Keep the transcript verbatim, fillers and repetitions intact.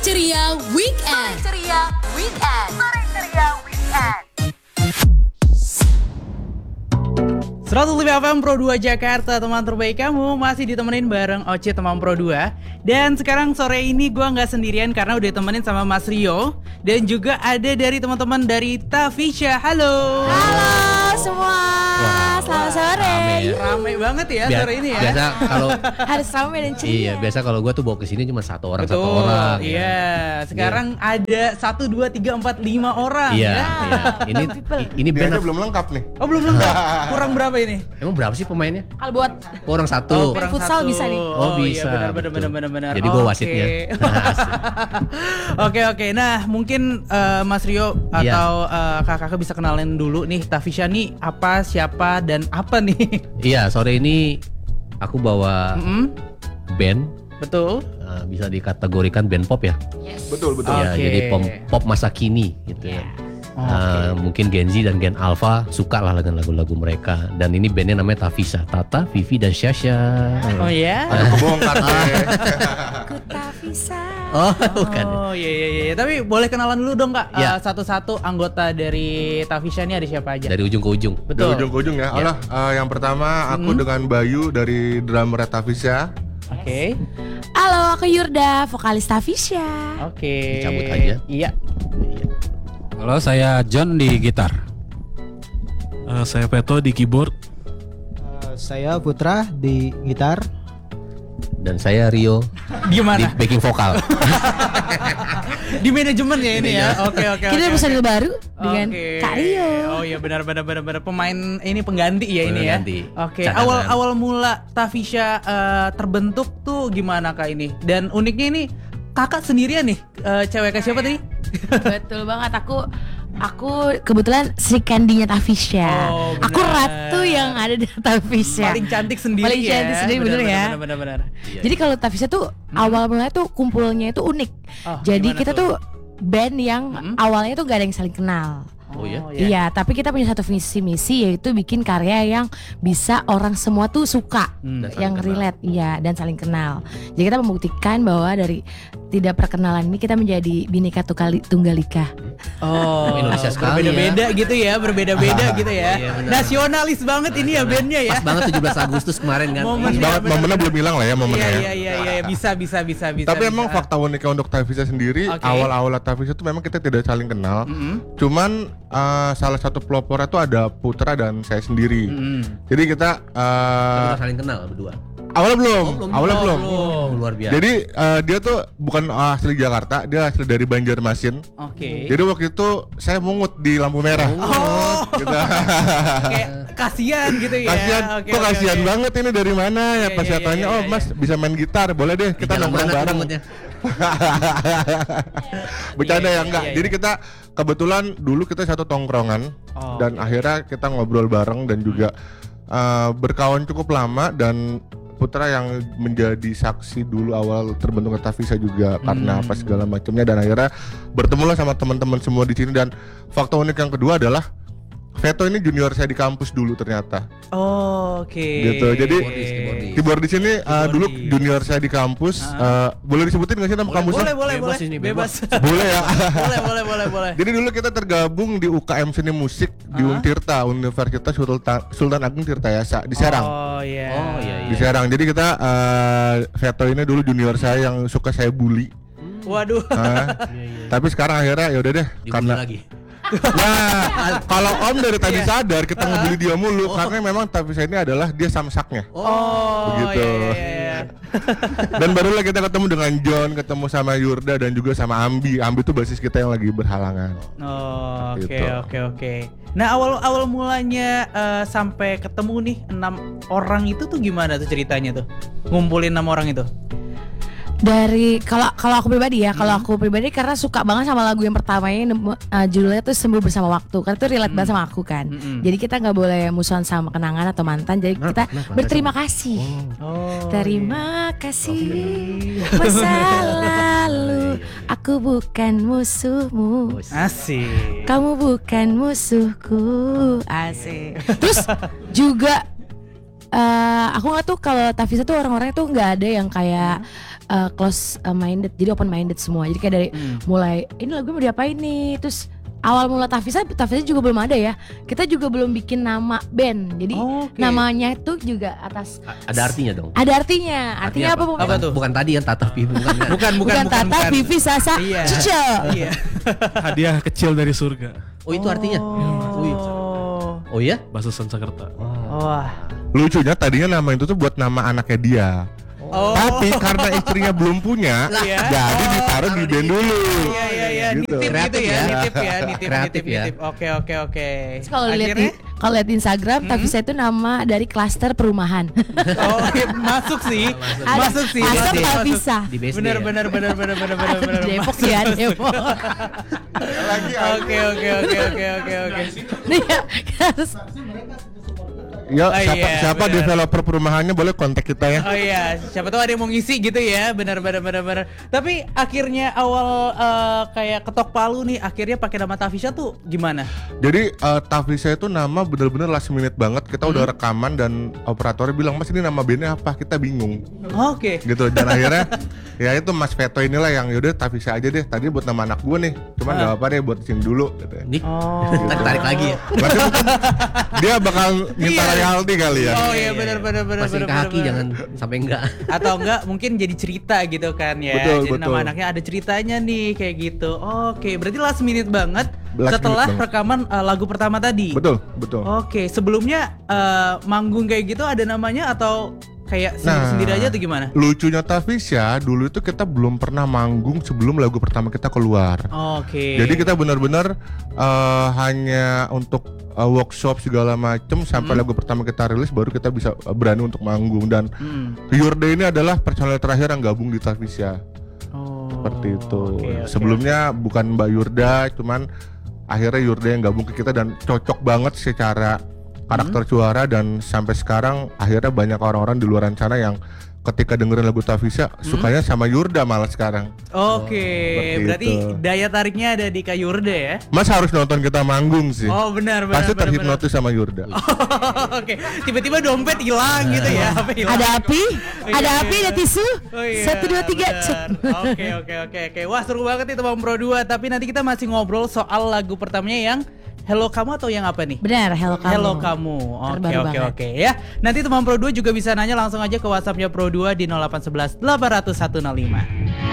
Ceria Weekend. Sore Ceria Weekend. Sore Ceria Weekend. seratus lima F M Pro dua Jakarta, teman terbaik kamu masih ditemenin bareng Oce teman Pro dua. Dan sekarang sore ini gue gak sendirian karena udah ditemenin sama Mas Rio. Dan juga ada dari teman-teman dari Tafisha. Halo. Halo semua, Wah, selamat sore. rame ya. Rame banget ya Bia- sore ini ya. Biasa kalau Harus rame dan ceria. iya biasa kalau gue tuh bawa ke sini cuma satu orang Betul, satu orang. iya. Sekarang ada satu, dua, tiga, empat, lima orang Iya. ya. iya. Ini ini Dia band aja apa- belum lengkap nih. Oh belum lengkap. Kurang berapa ini? Emang berapa sih pemainnya? Kalau buat Oh, orang satu. kurang futsal bisa nih. Oh, iya, bisa, benar benar betul. benar benar benar. Jadi gua Oke. wasitnya. Oke oke. Nah, mungkin eh, Mas Rio Iya. atau eh, kakak-kakak bisa kenalin dulu nih Tafisha nih apa, siapa dan apa nih? Iya, sore ini aku bawa Mm-mm, band betul. eh, bisa dikategorikan band pop ya. Betul betul. Ya, Oke. jadi pop, pop masa kini gitu ya. Oke. Eh, mungkin Gen Z dan Gen Alpha suka lah dengan lagu-lagu mereka. Dan ini bandnya namanya Tafisha, Tata, Vivi dan Syasha. Oh ya. Ada kebongkar deh. Kutafisa. Oh, bukan. Oh iya iya iya. Tapi boleh kenalan dulu dong Kak. Iya. Eh, satu-satu anggota dari Tafisha ini ada siapa aja? Dari ujung ke ujung. Dari Betul. ujung ke ujung ya. Allah, eh, yang pertama aku Hmm. dengan Bayu dari drummer Tafisha. Oke. Halo, aku Yurda, vokalis Tafisha. Oke. Dicabut aja. Iya. Halo, saya John di gitar. Eh, saya Peto di keyboard. Uh, saya Putra di gitar. Dan saya Rio di Gimana? backing vokal. Di manajemen ya ini ya. Oke oke. Kita oke, personil oke. baru dengan Oke. Kak Rio. Oh iya benar benar benar benar pemain ini pengganti ya ini ya. Pengganti. Oke. Cadangan. Awal awal mula Tafisha eh, terbentuk tuh gimana Kak ini? Dan uniknya ini kakak sendirian nih. Eh, cewek ke siapa tadi? Betul banget, aku aku kebetulan Sri Kandinya Tafisha. Oh, benar. Aku ratu yang ada di Tafisha. Paling cantik sendiri Paling ya. cantik sendiri, bener ya? Bener bener bener. Iya, Jadi kalau Tafisha tuh awal mulanya tuh kumpulnya itu unik. Oh, Jadi gimana kita tuh? tuh band yang Mm-mm. awalnya tuh gak ada yang saling kenal. Oh ya? Iya, tapi kita punya satu visi misi yaitu bikin karya yang bisa orang semua tuh suka, Hmm. Dan saling yang kenal. relate, iya, dan saling kenal. Jadi kita membuktikan bahwa dari tidak perkenalan ini kita menjadi Bhinneka Tunggal- Tunggal Ika. Oh, Indonesia sekali berbeda-beda gitu ya, berbeda-beda gitu ya. Iya, benar. Nasionalis banget ini ya bandnya ya. Pas banget tujuh belas Agustus kemarin kan. Momen Pas Iya, banget benar. momennya belum hilang lah ya Iya momennya ya. iya iya iya bisa bisa bisa bisa. Tapi bisa. emang fakta uniknya untuk Tafisha sendiri, Oke. awal-awal Tafisha itu memang kita tidak saling kenal. Mm-mm. Cuman eh, salah satu pelopornya tuh ada Putra dan saya sendiri. Mm-mm. Jadi kita eh, Kita saling kenal berdua. awalnya belum, belum. awalnya Oh, belum. Oh, luar biasa. Jadi eh, dia tuh bukan asli Jakarta, dia asli dari Banjarmasin. Oke. Jadi waktu itu saya mungut di lampu merah. Oh, Gitu. kayak kasihan gitu ya. Kasihan, Oke, kok oke, kasihan oke. banget ini dari mana ya? Iya, Pas iya, saya iya, tanya, iya, oh iya. Mas bisa main gitar, boleh deh Di kita jalan nongkrong mana tuh bareng. rambutnya? Bercanda Iya, ya enggak. iya, Jadi iya. kita kebetulan dulu kita satu tongkrongan Oh, dan oke. akhirnya kita ngobrol bareng dan juga uh, berkawan cukup lama dan Putra yang menjadi saksi dulu awal terbentuknya Tafisha juga karena Hmm. apa segala macamnya dan akhirnya bertemulah sama teman-teman semua di sini dan fakta unik yang kedua adalah Veto ini junior saya di kampus dulu ternyata. Oh, oke. Gitu, jadi- Keyboardis, keyboardis. Keyboard di sini uh, Keyboardis. dulu junior saya di kampus. Uh, boleh disebutin nggak sih nama kampusnya? boleh boleh Bebas boleh ini, bebas. Boleh ya. boleh boleh boleh boleh. Jadi dulu kita tergabung di U K M Seni Musik di Ah. Untirta, Universitas Sultan, Sultan Agung Tirtayasa di Serang. Oh iya. Oh, iya, iya. Di Serang. Jadi kita uh, Veto ini dulu junior saya yang suka saya bully. Waduh. Nah, tapi sekarang akhirnya ya udah deh Dibully karena lagi. nah kalau Om dari tadi Iya. sadar kita ngebully dia mulu karena memang Tafisha ini adalah dia samsaknya. Oh, Begitu. iya, iya, iya. Dan barulah kita ketemu dengan John, ketemu sama Yurda dan juga sama Ambi. Ambi itu basis kita yang lagi berhalangan. Oh, oke Gitu. oke oke. Nah, awal awal mulanya eh, sampai ketemu nih enam orang itu tuh gimana tuh ceritanya tuh? Ngumpulin enam orang itu. Dari kalau kalau aku pribadi ya, kalau aku pribadi karena suka banget sama lagu yang pertamanya nemu- uh, judulnya tuh Sembuh Bersama Waktu. Karena itu relate banget sama aku kan. Mm-mm. Jadi kita nggak boleh musuhan sama kenangan atau mantan. Jadi Kenapa? kita Kenapa? berterima kasih. Oh. Terima kasih masa lalu, aku bukan musuhmu, Asik. kamu bukan musuhku. Asik. Terus juga eh, aku nggak tuh kalau Tavisa tuh orang-orangnya tuh nggak ada yang kayak eh, close eh, minded, jadi open minded semua. Jadi kayak dari Hmm. mulai ini lagu mau diapain nih, terus awal mula Tavisa, Tavisa juga belum ada ya. Kita juga belum bikin nama band, jadi Oke. namanya tuh juga atas A- Ada artinya dong. ada artinya. Artinya, apa? Bung? Apa tuh? Bukan tadi kan Tata Vivi bukan. kan? Bukan, bukan, Bukan, bukan, Tata, bukan. Vivi, Sasa, Iya. Cice. Iya. Hadiah kecil dari surga. Oh itu artinya. Wih. Oh. Oh iya? Bahasa Sanskerta. Wah. Lucunya tadinya nama itu tuh buat nama anaknya dia. Oh. Tapi karena istrinya belum punya, Iya. jadi ditaruh di band dulu. Iya iya iya, Gitu. nitip gitu Kreatif ya, ya. nitip ya, nitip Kreatif nitip ya. nitip. Oke oke oke. Terus kalau lihat di Akhirnya- kalau lihat di Instagram, Tavisa itu nama dari klaster perumahan. Oh, iya, masuk sih. Ada Masuk sih. Asam masuk, masuk. Tavisa. Di B S D Bener ya? bener bener bener bener bener Ada bener. di Depok sih ya, Depok. Lagi Oke oke oke oke oke oke. Nih ya, harus Ya, Oh, siapa, iya, siapa bener. developer perumahannya boleh kontak kita ya. Oh iya, siapa tahu ada yang mau ngisi gitu ya, benar benar benar benar. Tapi akhirnya awal eh, kayak ketok palu nih, akhirnya pakai nama Tavisa tuh gimana? Jadi uh, Tavisa itu nama bener-bener last minute banget. Kita udah rekaman dan operatornya bilang, "Mas, ini nama bandnya apa?" Kita bingung. Oke. Gitu, dan akhirnya ya itu Mas Veto inilah yang yaudah Tavisa aja deh. Tadi buat nama anak gue nih, cuman nggak apa deh buat sini dulu. Gitu. Nih. Oh. Tarik tarik lagi ya. Berarti mungkin dia bakal minta Iya. royalti kali ya. Oh iya benar benar benar Pasang benar. kaki benar. jangan sampai enggak. Atau enggak mungkin jadi cerita gitu kan ya. Betul, jadi betul. nama anaknya ada ceritanya nih kayak gitu. Oke, berarti last minute banget Last setelah minute banget. rekaman uh, lagu pertama tadi. Betul, betul. Oke, sebelumnya uh, manggung kayak gitu ada namanya atau kayak Nah. sendiri-sendiri aja tuh gimana? Lucunya Tavisa dulu itu kita belum pernah manggung sebelum lagu pertama kita keluar. Oke. Jadi kita benar-benar uh, hanya untuk uh, workshop segala macem sampai Hmm. lagu pertama kita rilis baru kita bisa uh, berani untuk manggung. Dan Hmm. Your Day ini adalah personel terakhir yang gabung di Tavisa. Oh, Seperti itu. oke, oke, Sebelumnya bukan Mbak Yurda, cuman akhirnya Yurda yang gabung ke kita dan cocok banget secara karakter Hmm. suara, dan sampai sekarang akhirnya banyak orang-orang di luar sana yang ketika dengerin lagu Tavisa Hmm? sukanya sama Yurda malah sekarang. Oke, Seperti berarti itu. daya tariknya ada di Kak Yurda ya? Mas harus nonton kita manggung sih. Oh benar benar. Pasti benar, terhipnotis sama Yurda. benar. Oke, tiba-tiba dompet hilang gitu ya? Apa hilang? ada api, Oh, ada iya, api, iya. ada tisu. Oh iya, Satu dua tiga, benar. cek. Oke oke oke oke. Wah seru banget nih Teman Pro dua. Tapi nanti kita masih ngobrol soal lagu pertamanya yang Hello Kamu atau yang apa nih? Benar, hello kamu. Hello Kamu. Oke Terbaru oke banget. oke ya. Nanti Teman Pro dua juga bisa nanya langsung aja ke WhatsAppnya Pro dua di nol delapan satu satu delapan nol satu satu nol lima.